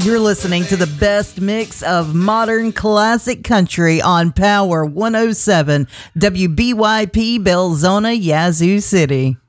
You're listening to the best mix of modern classic country on Power 107 WBYP Belzona, Yazoo City.